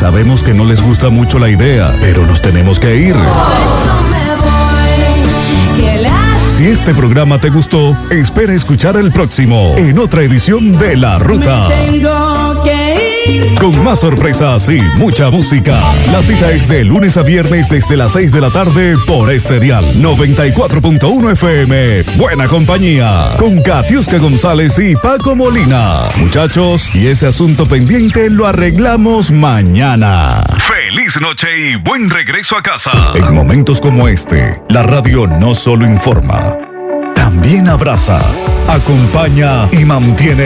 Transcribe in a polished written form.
Sabemos que no les gusta mucho la idea, pero nos tenemos que ir. Si este programa te gustó, espera escuchar el próximo en otra edición de La Ruta. Con más sorpresas y mucha música. La cita es de lunes a viernes desde las 6 de la tarde por este dial 94.1 FM. Buena compañía. Con Katiuska González y Paco Molina. Muchachos, y ese asunto pendiente lo arreglamos mañana. Feliz noche y buen regreso a casa. En momentos como este, la radio no solo informa, también abraza, acompaña y mantiene